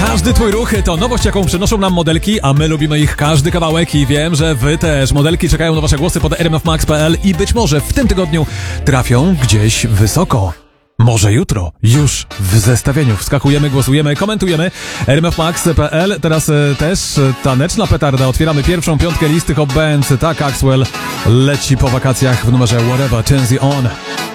Każdy twój ruch to nowość, jaką przynoszą nam modelki, a my lubimy ich każdy kawałek i wiem, że wy też. Modelki czekają na wasze głosy pod rmfmax.pl i być może w tym tygodniu trafią gdzieś wysoko. Może jutro, już w zestawieniu. Wskakujemy, głosujemy, komentujemy. rmfmax.pl. Teraz też taneczna petarda. Otwieramy pierwszą piątkę listy Hot Bands. Tak, Axwell leci po wakacjach w numerze Whatever Turns You On.